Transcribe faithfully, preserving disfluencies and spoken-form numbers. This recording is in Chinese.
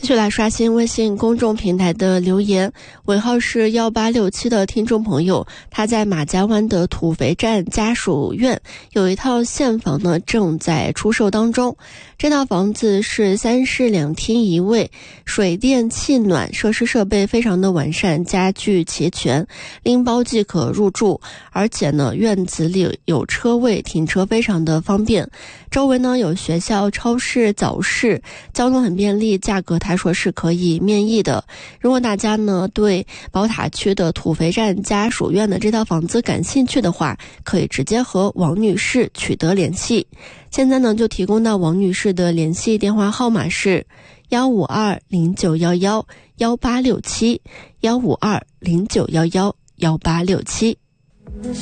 继续来刷新微信公众平台的留言，尾号是一八六七的听众朋友，他在马家湾的土肥站家属院有一套现房呢，正在出售当中。这套房子是三室两厅一卫，水电气暖设施设备非常的完善，家具齐全，拎包即可入住，而且呢院子里有车位，停车非常的方便，周围呢有学校、超市、早市，交通很便利，价格他说是可以面议的。如果大家呢对宝塔区的土肥站家属院的这套房子感兴趣的话，可以直接和王女士取得联系。现在呢就提供到王女士的联系电话号码是幺五二零九幺幺幺八六七幺五二零九幺幺幺八六七。